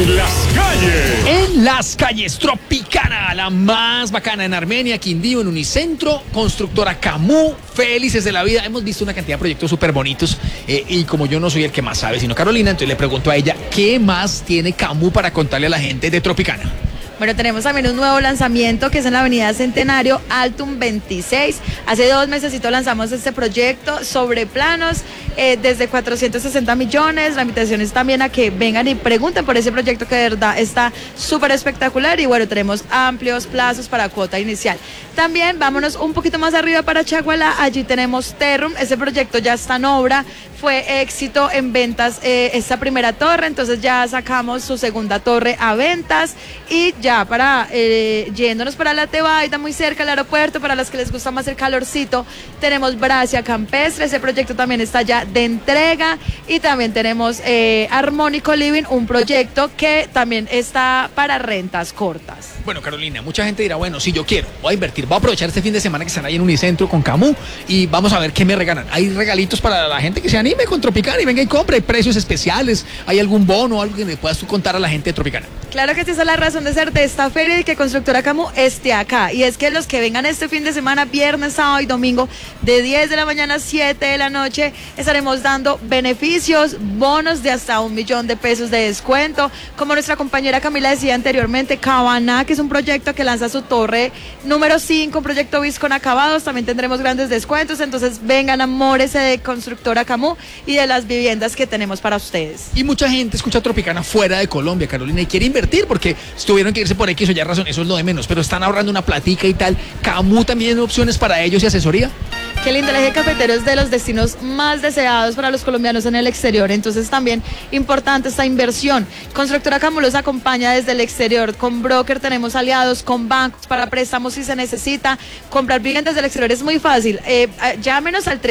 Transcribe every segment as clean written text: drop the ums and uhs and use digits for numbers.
En las calles. En las calles, Tropicana, la más bacana en Armenia, Quindío, en Unicentro, constructora Camus, felices de la vida. Hemos visto una cantidad de proyectos súper bonitos y como yo no soy el que más sabe, sino Carolina, entonces le pregunto a ella, ¿qué más tiene Camus para contarle a la gente de Tropicana? Bueno, tenemos también un nuevo lanzamiento que es en la avenida Centenario, Altum 26. Hace 2 meses lanzamos este proyecto sobre planos desde 460 millones. La invitación es también a que vengan y pregunten por ese proyecto que de verdad está súper espectacular y bueno, tenemos amplios plazos para cuota inicial. También vámonos un poquito más arriba para Chagualá, allí tenemos Terrum, ese proyecto ya está en obra. Fue éxito en ventas esta primera torre, entonces ya sacamos su segunda torre a ventas y ya para yéndonos para la Tebaida, muy cerca del aeropuerto, para las que les gusta más el calorcito, tenemos Bracia Campestre, ese proyecto también está ya de entrega y también tenemos Armónico Living, un proyecto que también está para rentas cortas. Bueno, Carolina, mucha gente dirá, bueno, si yo quiero, voy a invertir, voy a aprovechar este fin de semana que están ahí en Unicentro con Camus y vamos a ver qué me regalan. Hay regalitos para la gente que se anime con Tropicana y venga y compre, hay precios especiales, hay algún bono, algo que me puedas tú contar a la gente de Tropicana. Claro que sí, esa es la razón de ser de esta feria y que Constructora Camus esté acá. Y es que los que vengan este fin de semana, viernes, sábado y domingo, de 10 de la mañana a 7 de la noche, estaremos dando beneficios, bonos de hasta 1 millón de pesos de descuento. Como nuestra compañera Camila decía anteriormente, Cabana, que es un proyecto que lanza su torre número 5, un proyecto bis con acabados, también tendremos grandes descuentos. Entonces vengan, amores de Constructora Camus y de las viviendas que tenemos para ustedes. Y mucha gente escucha Tropicana fuera de Colombia, Carolina, y quiere invertir porque tuvieron que irse por X o Y razón, eso es lo de menos, pero están ahorrando una platica y tal. Camus también tiene opciones para ellos y asesoría. Qué lindo, el eje cafetero es de los destinos más deseados para los colombianos en el exterior, entonces también importante esta inversión. Constructora Camus los acompaña desde el exterior, con broker tenemos aliados, con bancos para préstamos si se necesita. Comprar viviendas del exterior es muy fácil, llámenos al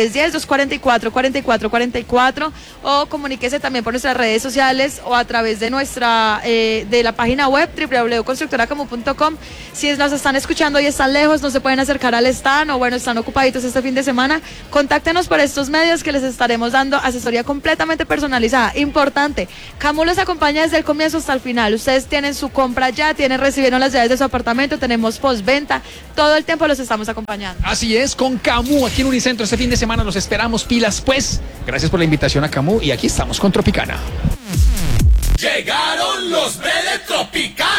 310-244-4444 o comuníquese también por nuestras redes sociales o a través de nuestra de la página web www.constructoracamus.com. Si nos están escuchando y están lejos, no se pueden acercar al stand o bueno, están ocupaditos este fin de semana, contáctenos por estos medios que les estaremos dando asesoría completamente personalizada. Importante, Camus los acompaña desde el comienzo hasta el final. Ustedes tienen su compra ya, recibieron las llaves de su apartamento, tenemos postventa, todo el tiempo los estamos acompañando. Así es, con Camus aquí en Unicentro este fin de semana los esperamos, pilas pues. Gracias por la invitación a Camus y aquí estamos con Tropicana. Llegaron los de Tropicana.